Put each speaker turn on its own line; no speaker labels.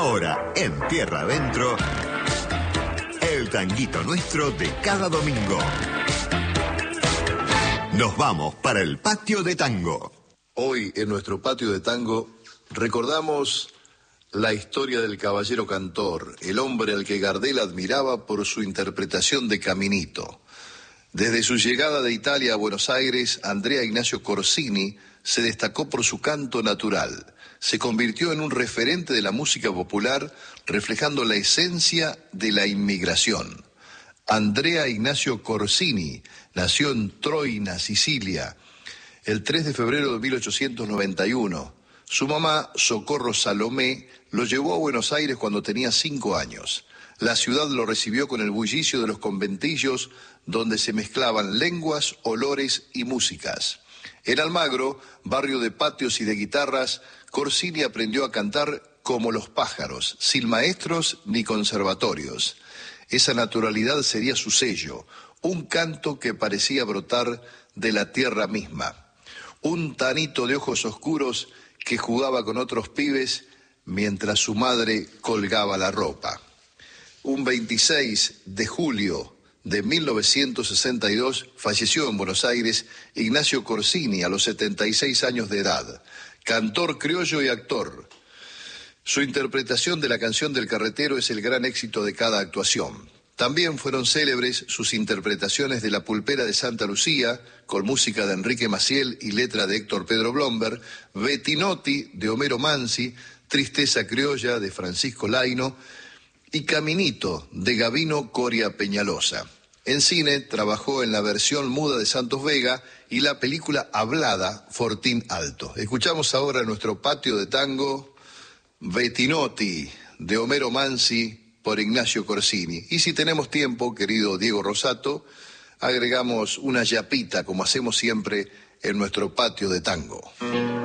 Ahora, en Tierra Adentro, el tanguito nuestro de cada domingo. Nos vamos para el patio de tango.
Hoy, en nuestro patio de tango, recordamos la historia del caballero cantor, el hombre al que Gardel admiraba por su interpretación de Caminito. Desde su llegada de Italia a Buenos Aires, Andrea Ignacio Corsini se destacó por su canto natural. Se convirtió en un referente de la música popular, reflejando la esencia de la inmigración. Andrea Ignacio Corsini nació en Troina, Sicilia, el 3 de febrero de 1891. Su mamá, Socorro Salomé, lo llevó a Buenos Aires cuando tenía 5 años. La ciudad lo recibió con el bullicio de los conventillos, donde se mezclaban lenguas, olores y músicas. En Almagro, barrio de patios y de guitarras, Corsini aprendió a cantar como los pájaros, sin maestros ni conservatorios. Esa naturalidad sería su sello, un canto que parecía brotar de la tierra misma. Un tanito de ojos oscuros que jugaba con otros pibes mientras su madre colgaba la ropa. Un 26 de julio de 1962 falleció en Buenos Aires Ignacio Corsini a los 76 años de edad, cantor criollo y actor. Su interpretación de la canción del carretero es el gran éxito de cada actuación. También fueron célebres sus interpretaciones de La Pulpera de Santa Lucía, con música de Enrique Maciel y letra de Héctor Pedro Blomberg, Bettinotti de Homero Mansi, Tristeza criolla de Francisco Laino y Caminito de Gavino Coria Peñalosa. En cine trabajó en la versión muda de Santos Vega y la película hablada Fortín Alto. Escuchamos ahora en nuestro patio de tango Bettinotti de Homero Mansi por Ignacio Corsini. Y si tenemos tiempo, querido Diego Rosato, agregamos una yapita como hacemos siempre en nuestro patio de tango.